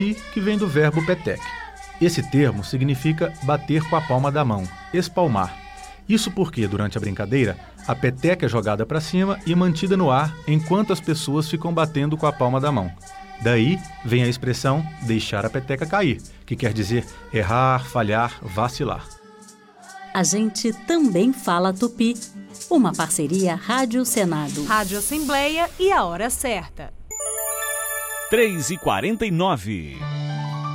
que vem do verbo peteque. Esse termo significa bater com a palma da mão, espalmar. Isso porque, durante a brincadeira, a peteca é jogada para cima e mantida no ar enquanto as pessoas ficam batendo com a palma da mão. Daí vem a expressão deixar a peteca cair, que quer dizer errar, falhar, vacilar. A gente também fala tupi. Uma parceria Rádio Senado, Rádio Assembleia e a hora certa. 3h49.